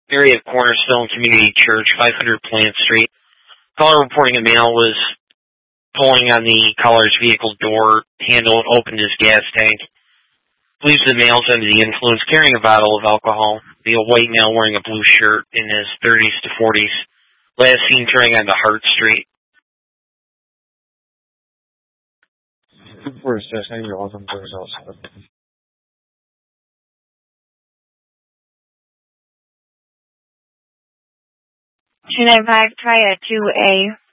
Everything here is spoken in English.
area of Cornerstone Community Church, 500 Plant Street. Caller reporting a male was pulling on the caller's vehicle door handle and opened his gas tank. Believes the male's under the influence, carrying a bottle of alcohol. The white male wearing a blue shirt in his 30s to 40s. Last seen turning onto Hart Street. For a session, you're welcome to results. 295, try a 2A.